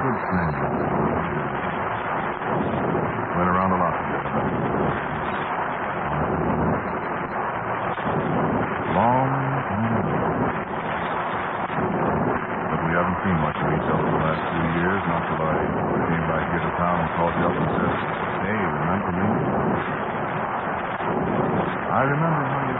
good friends. Went around a lot together. Long time ago. But we haven't seen much of each other the last 2 years, not till I came back here to town and called you up and said, "Hey, remember me?" I remember how you